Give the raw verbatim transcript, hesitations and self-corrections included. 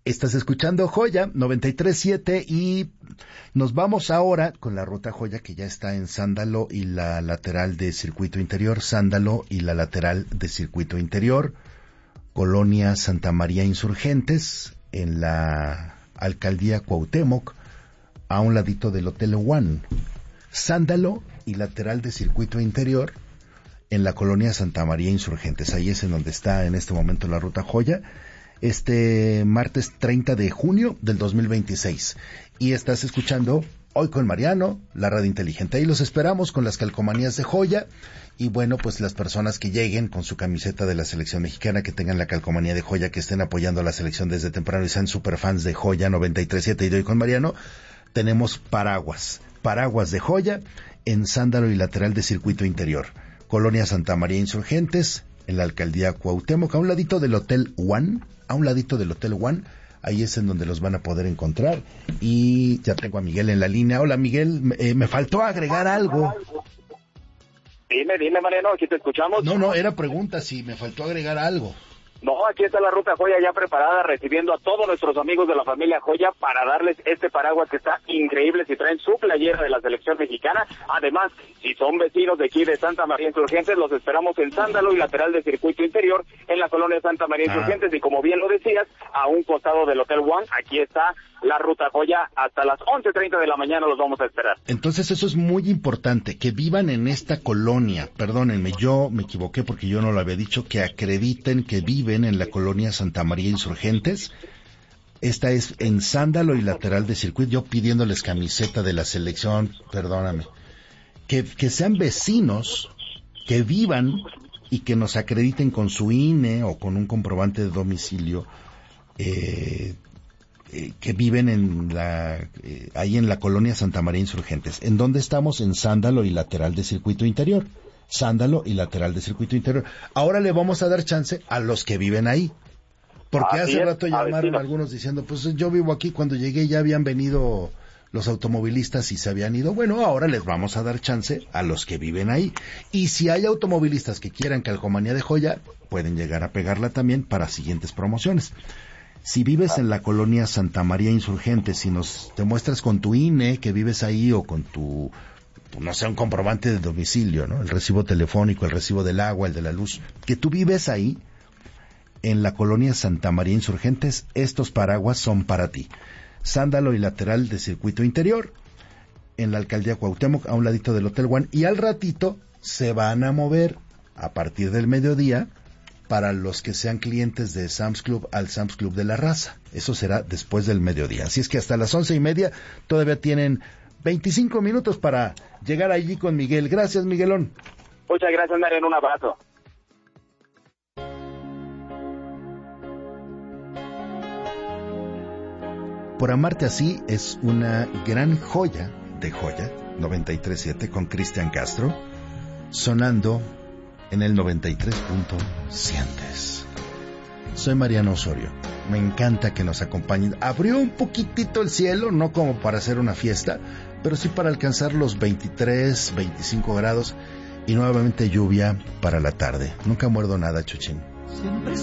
Estás escuchando Joya noventa y tres punto siete y nos vamos ahora con la ruta Joya, que ya está en Sándalo y la lateral de Circuito Interior, Sándalo y la lateral de Circuito Interior, Colonia Santa María Insurgentes, en la Alcaldía Cuauhtémoc, a un ladito del Hotel One. Sándalo y lateral de Circuito Interior, en la Colonia Santa María Insurgentes. Ahí es en donde está en este momento la ruta Joya, este martes treinta de junio del dos mil veintiséis. Y estás escuchando Hoy con Mariano, la radio inteligente. Ahí los esperamos con las calcomanías de Joya. Y bueno, pues las personas que lleguen con su camiseta de la selección mexicana, que tengan la calcomanía de Joya, que estén apoyando a la selección desde temprano y sean superfans de Joya noventa y tres punto siete y de Hoy con Mariano, tenemos paraguas. Paraguas de Joya en Sándalo y lateral de Circuito Interior. Colonia Santa María Insurgentes, en la Alcaldía Cuauhtémoc, a un ladito del Hotel One, a un ladito del Hotel One, ahí es en donde los van a poder encontrar. Y ya tengo a Miguel en la línea. Hola Miguel, eh, me faltó agregar algo. Dime, dime Mariano, aquí te escuchamos. No, no, era pregunta si me faltó agregar algo. No, aquí está la ruta Joya ya preparada, recibiendo a todos nuestros amigos de la familia Joya para darles este paraguas que está increíble si traen su playera de la selección mexicana. Además, si son vecinos de aquí de Santa María Insurgentes, los esperamos en Sándalo y lateral de Circuito Interior, en la colonia Santa María Insurgentes. Ah. Y como bien lo decías, a un costado del Hotel One, aquí está la ruta Joya. Hasta las once treinta de la mañana los vamos a esperar. Entonces eso es muy importante, que vivan en esta colonia. Perdónenme, yo me equivoqué porque yo no lo había dicho, que acrediten que viven en la colonia Santa María Insurgentes. Esta es en Sándalo y lateral de Circuito. Yo pidiéndoles camiseta de la selección, perdóname. Que, que sean vecinos, que vivan y que nos acrediten con su I N E o con un comprobante de domicilio, eh, eh, que viven en la eh, ahí en la colonia Santa María Insurgentes. ¿En dónde estamos? En Sándalo y lateral de Circuito Interior. Sándalo y lateral de Circuito Interior. Ahora le vamos a dar chance a los que viven ahí. Porque Así hace es, rato llamaron algunos diciendo, pues yo vivo aquí, cuando llegué ya habían venido los automovilistas y se habían ido. Bueno, ahora les vamos a dar chance a los que viven ahí. Y si hay automovilistas que quieran calcomanía de Joya, pueden llegar a pegarla también para siguientes promociones. Si vives en la colonia Santa María Insurgentes, si nos te muestras con tu I N E que vives ahí o con tu, no sé, un comprobante de domicilio, ¿no? El recibo telefónico, el recibo del agua, el de la luz, que tú vives ahí, en la colonia Santa María Insurgentes, estos paraguas son para ti. Sándalo y lateral de Circuito Interior, en la Alcaldía Cuauhtémoc, a un ladito del Hotel One, y al ratito se van a mover a partir del mediodía para los que sean clientes de Sam's Club al Sam's Club de la Raza. Eso será después del mediodía. Así es que hasta las once y media todavía tienen veinticinco minutos para llegar allí con Miguel. Gracias, Miguelón. Muchas gracias, Mariano. Un abrazo. Por amarte así es una gran joya de Joya noventa y tres punto siete con Cristian Castro, sonando en el noventa y tres punto siete. Soy Mariano Osorio. Me encanta que nos acompañen. Abrió un poquitito el cielo, no como para hacer una fiesta, pero sí para alcanzar los veintitrés, veinticinco grados y nuevamente lluvia para la tarde. Nunca muerdo nada, Chuchín. Siempre